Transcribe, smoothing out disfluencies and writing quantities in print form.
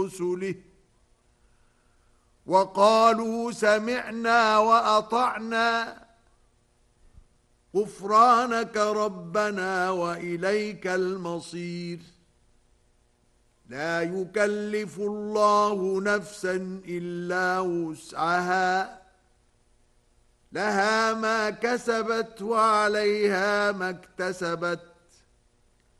رسله وقالوا سمعنا وأطعنا غفرانك ربنا وإليك المصير لا يكلف الله نفسا إلا وسعها لها ما كسبت وعليها ما اكتسبت